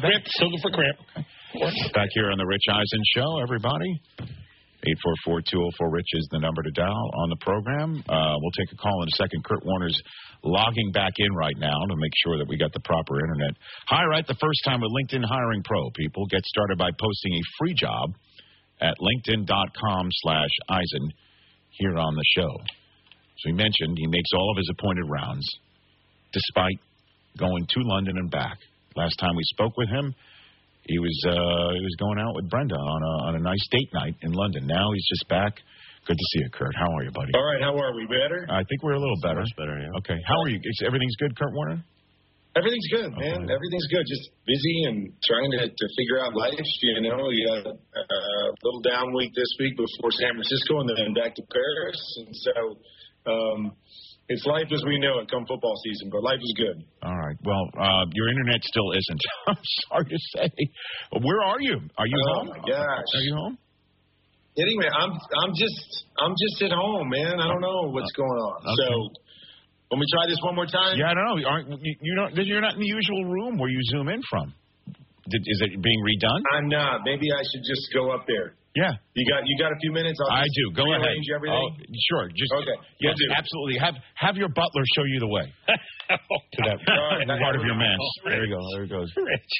Crimp. Still good for Crimp. Back here on the Rich Eisen Show, everybody. 844-204-RICH is the number to dial on the program. We'll take a call in a second. Kurt Warner's logging back in right now to make sure that we got the proper internet. Hire right the first time with LinkedIn Hiring Pro. People get started by posting a free job at linkedin.com/Eisen here on the show. So he mentioned he makes all of his appointed rounds despite going to London and back. Last time we spoke with him, he was going out with Brenda on a nice date night in London. Now he's just back. Good to see you, Kurt. How are you, buddy? All right, how are we? Better? I think we're a little better. Much better, yeah. Okay. How are you? Everything's good, Kurt Warner? Everything's good, man. Okay. Everything's good. Just busy and trying to figure out life. You know, we got a little down week this week before San Francisco and then back to Paris. And so it's life as we know it come football season, but life is good. All right. Well, your internet still isn't. I'm sorry to say. Where are you? Are you home? Oh, my gosh. Are you home? Kidding me? I'm just at home, man. I don't know what's going on. Okay. So when we try this one more time? Yeah, I don't know. You're not in the usual room where you zoom in from. Is it being redone? I'm not. Maybe I should just go up there. Yeah. You got a few minutes? I do. Go ahead. Everything? Oh, sure. Just okay. Yes, absolutely. Have your butler show you the way to that part of your manse. There you go. There it goes. Rich.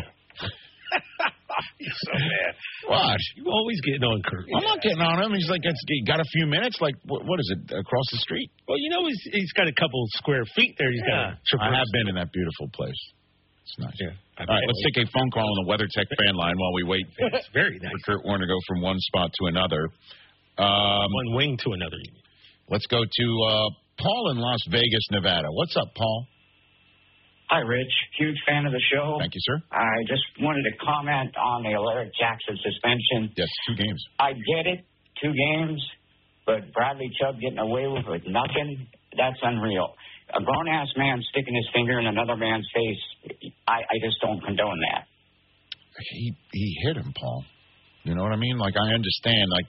You're so mad. What? You always getting on Kurt. I'm not getting on him. He's like, he got a few minutes. Like, what is it, across the street? Well, you know, he's got a couple square feet there. He's got. I have been in that beautiful place. It's nice. Yeah. All right, let's take a phone call on the WeatherTech fan line while we wait It's very nice. for Kurt Warner to go from one spot to another. One wing to another. Let's go to Paul in Las Vegas, Nevada. What's up, Paul? Hi, Rich. Huge fan of the show. Thank you, sir. I just wanted to comment on the Alaric Jackson suspension. Yes, 2 games. I get it, 2 games, but Bradley Chubb getting away with nothing, that's unreal. A grown-ass man sticking his finger in another man's face, I just don't condone that. He hit him, Paul. You know what I mean? Like, I understand. Like,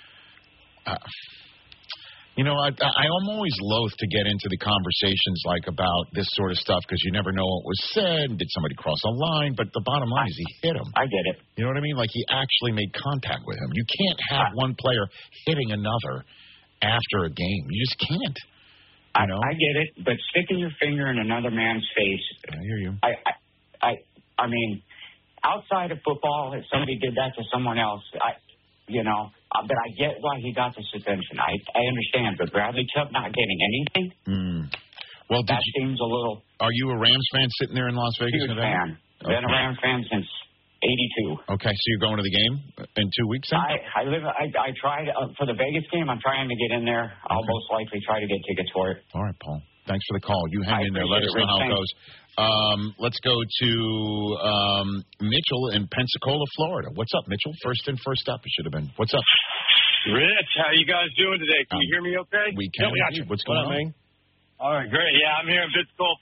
I'm always loath to get into the conversations, like, about this sort of stuff because you never know what was said. Did somebody cross a line? But the bottom line is he hit him. I get it. You know what I mean? Like, he actually made contact with him. You can't have one player hitting another after a game. You just can't. You know? I get it, but sticking your finger in another man's face. I hear you. I mean, outside of football, if somebody did that to someone else, but I get why he got the suspension. I understand, but Bradley Chubb not getting anything? Well, that seems a little... Are you a Rams fan sitting there in Las Vegas? Huge fan. Okay. Been a Rams fan since 82. Okay, so you're going to the game in 2 weeks then? I tried for the Vegas game. I'm trying to get in there. I'll most likely try to get tickets for it. All right, Paul. Thanks for the call. You hang in there. Let us know how it goes. Let's go to Mitchell in Pensacola, Florida. What's up, Mitchell? First in, first up. It should have been. What's up? Rich, how you guys doing today? Can you hear me okay? We can. Yeah, we got you. What's going on, man? All right, great. Yeah, I'm here in Pensacola,